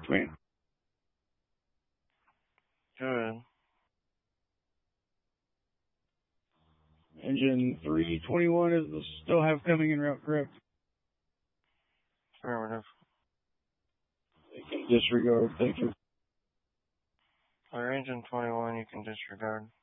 man. Good. Engine 321 is still have coming en route, correct? Affirmative. Disregard, thank you. For engine 21, you can disregard.